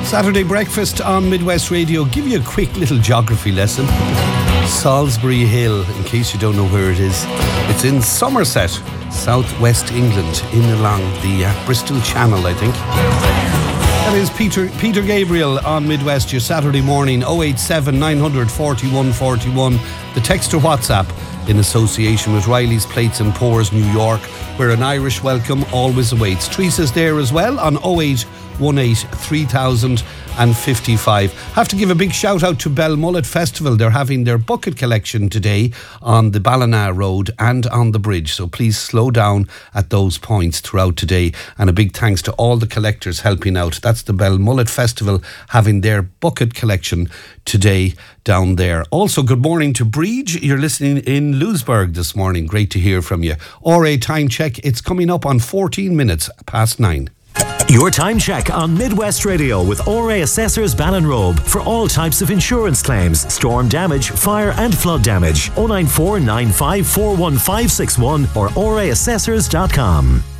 Saturday breakfast on Midwest Radio. Give you a quick little geography lesson. Salisbury Hill, in case you don't know where it is. It's in Somerset, southwest England, in along the Bristol Channel, I think. That is Peter Gabriel on Midwest, your Saturday morning, 087 900 41 41. The text or WhatsApp in association with Riley's Plates and Pours, New York, where an Irish welcome always awaits. Teresa's there as well on 0818 3055. Have to give a big shout out to Belmullet Festival. They're having their bucket collection today on the Ballina Road and on the bridge. So please slow down at those points throughout today. And a big thanks to all the collectors helping out. That's the Belmullet Festival having their bucket collection today down there. Also, good morning to Breege. You're listening in Lewisburg this morning. Great to hear from you. RA time check. It's coming up on 14 minutes past 9. Your time check on Midwest Radio with ORA Assessors Ballinrobe for all types of insurance claims, storm damage, fire and flood damage. 094 95 41561 or oraassessors.com.